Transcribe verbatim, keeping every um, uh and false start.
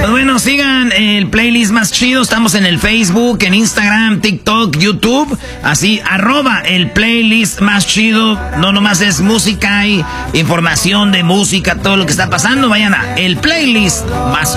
Pues bueno, sigan el playlist más chido. Estamos en el Facebook, en Instagram, TikTok, YouTube. Así, arroba el playlist más chido. No nomás es música y información de música, todo lo que está pasando. Vayan a el playlist más